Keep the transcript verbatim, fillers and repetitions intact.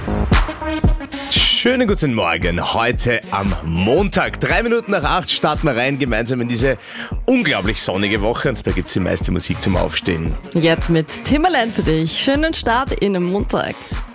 Schönen guten Morgen, heute am Montag. Drei Minuten nach acht starten wir rein, gemeinsam in diese unglaublich sonnige Woche. Und da gibt's die meiste Musik zum Aufstehen. Jetzt mit Timbaland für dich. Schönen Start in den Montag.